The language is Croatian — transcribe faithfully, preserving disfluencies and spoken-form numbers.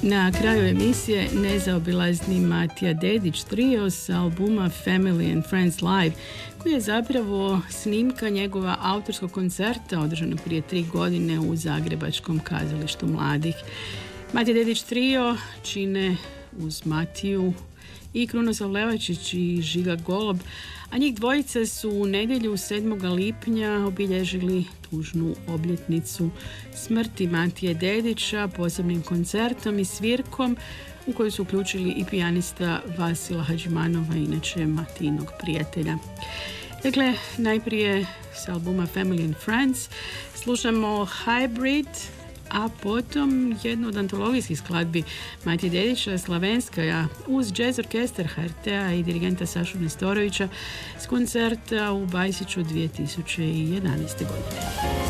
Na kraju emisije nezaobilazni Matija Dedić trio s albuma Family and Friends Live, koji je zapravo snimka njegova autorskog koncerta održanog prije tri godine u Zagrebačkom kazalištu mladih. Matija Dedić trio čine uz Matiju i Krunoslav Levačić i Žiga Golob, a njih dvojica su u nedjelju sedmog lipnja obilježili tužnu obljetnicu smrti Matije Dedića posebnim koncertom i svirkom u koju su uključili i pijanista Vasila Hadžimanova, inače Matijinog prijatelja. Dakle, najprije s albuma Family and Friends slušamo Hybrid, a potom jednu od antologijskih skladbi Matije Dedića, Slavenskaja, uz jazz orkestar H R T-a i dirigenta Sašu Nestorovića s koncerta u Bajsiću dvije tisuće jedanaeste. godine.